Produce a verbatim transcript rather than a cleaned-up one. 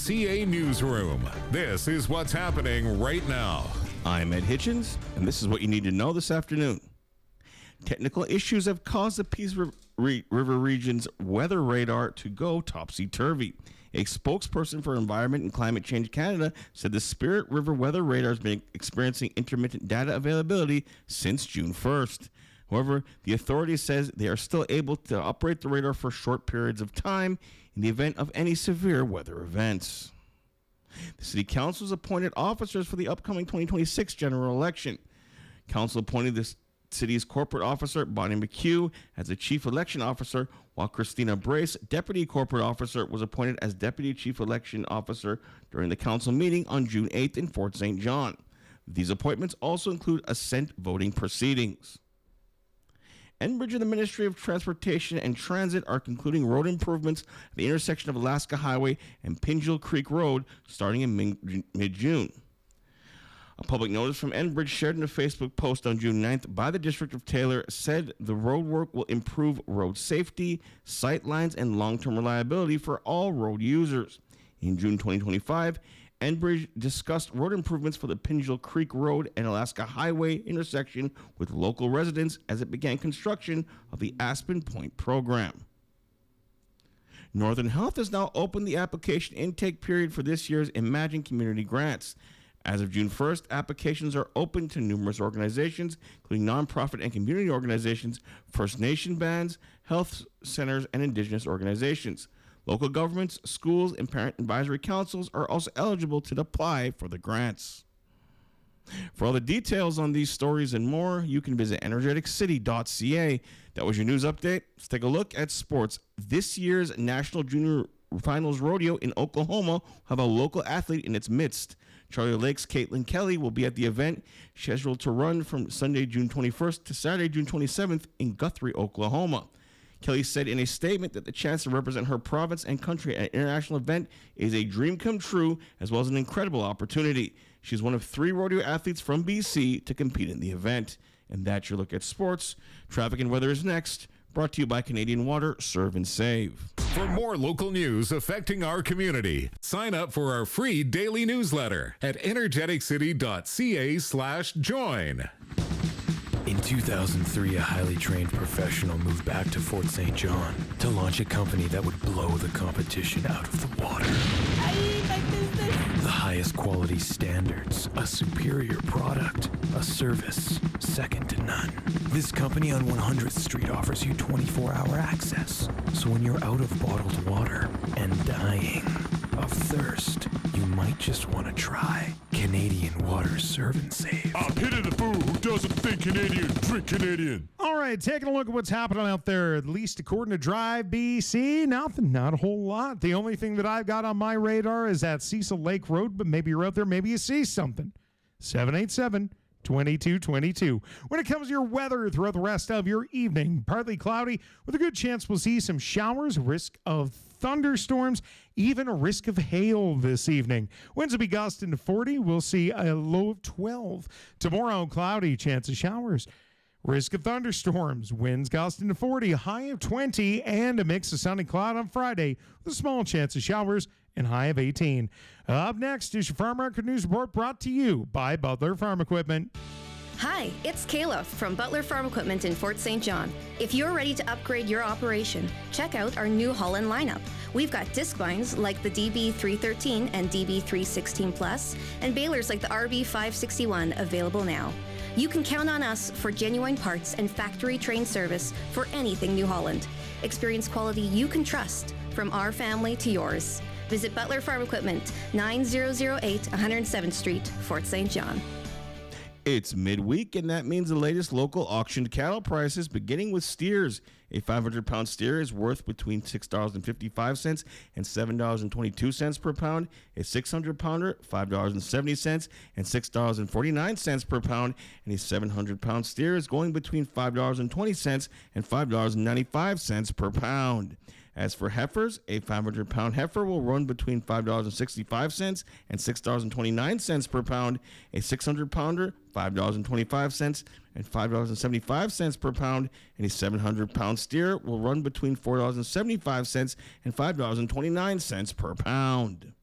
C A newsroom. This is what's happening right now. I'm Ed Hitchens, and this is what you need to know this afternoon. Technical issues have caused the Peace River region's weather radar to go topsy-turvy. A spokesperson for Environment and Climate Change Canada said the Spirit River weather radar has been experiencing intermittent data availability since June first. However, the authority says they are still able to operate the radar for short periods of time in the event of any severe weather events. The City Council has appointed officers for the upcoming twenty twenty-six general election. Council appointed the city's corporate officer, Bonnie McHugh, as the chief election officer, while Christina Brace, deputy corporate officer, was appointed as deputy chief election officer during the council meeting on June eighth in Fort Saint John. These appointments also include assent voting proceedings. Enbridge and the Ministry of Transportation and Transit are concluding road improvements at the intersection of Alaska Highway and Pinjal Creek Road starting in mid-June. A public notice from Enbridge shared in a Facebook post on June ninth by the District of Taylor said the road work will improve road safety, sight lines, and long-term reliability for all road users. In June twenty twenty-five, Enbridge discussed road improvements for the Pinjal Creek Road and Alaska Highway intersection with local residents as it began construction of the Aspen Point program. Northern Health has now opened the application intake period for this year's Imagine Community Grants. As of June first, applications are open to numerous organizations, including nonprofit and community organizations, First Nation bands, health centers, and Indigenous organizations. Local governments, schools, and parent advisory councils are also eligible to apply for the grants. For all the details on these stories and more, you can visit energetic city dot c a. That was your news update. Let's take a look at sports. This year's National Junior Finals Rodeo in Oklahoma will have a local athlete in its midst. Charlie Lake's Caitlin Kelly will be at the event, scheduled to run from Sunday, June twenty-first to Saturday, June twenty-seventh in Guthrie, Oklahoma. Kelly said in a statement that the chance to represent her province and country at an international event is a dream come true, as well as an incredible opportunity. She's one of three rodeo athletes from B C to compete in the event. And that's your look at sports. Traffic and weather is next, brought to you by Canadian Water, Serve and Save. For more local news affecting our community, sign up for our free daily newsletter at energetic city dot c a slash join. In two thousand three, a highly trained professional moved back to Fort Saint John to launch a company that would blow the competition out of the water. I my business. The highest quality standards, a superior product, a service second to none. This company on one hundredth Street offers you twenty-four hour access. So when you're out of bottled water and dying of thirst, you might just want to try Canadian Water Serve and Save. I pity the fool who doesn't think Canadian, drink Canadian. All right, taking a look at what's happening out there, at least according to Drive B C. Nothing, not a whole lot. The only thing that I've got on my radar is at Cecil Lake Road, but maybe you're out there, maybe you see something. seven eight seven, two two two two. When it comes to your weather throughout the rest of your evening, partly cloudy with a good chance we'll see some showers, risk of thunderstorms, even a risk of hail this evening. Winds will be gusting to forty. We'll see a low of twelve. Tomorrow, cloudy, chance of showers. Risk of thunderstorms, winds gusting to forty, high of twenty, and a mix of sun and cloud on Friday with a small chance of showers and high of eighteen. Up next is your Farm Market News Report brought to you by Butler Farm Equipment. Hi, it's Kayla from Butler Farm Equipment in Fort Saint John. If you're ready to upgrade your operation, check out our New Holland lineup. We've got disc vines like the D B three thirteen and D B three sixteen Plus, and balers like the R B five sixty-one available now. You can count on us for genuine parts and factory-trained service for anything New Holland. Experience quality you can trust from our family to yours. Visit Butler Farm Equipment, nine thousand eight one hundred seventh Street, Fort Saint John. It's midweek, and that means the latest local auctioned cattle prices, beginning with steers. A five hundred pound steer is worth between six dollars and fifty-five cents and seven dollars and twenty-two cents per pound. A six hundred pounder, five dollars and seventy cents and six dollars and forty-nine cents per pound. And a seven hundred pound steer is going between five dollars and twenty cents and five dollars and ninety-five cents per pound. As for heifers, a five hundred pound heifer will run between five dollars and sixty-five cents and six dollars and twenty-nine cents per pound. A six hundred pounder, five dollars and twenty-five cents and five dollars and seventy-five cents per pound. And a seven hundred pound steer will run between four dollars and seventy-five cents and five dollars and twenty-nine cents per pound.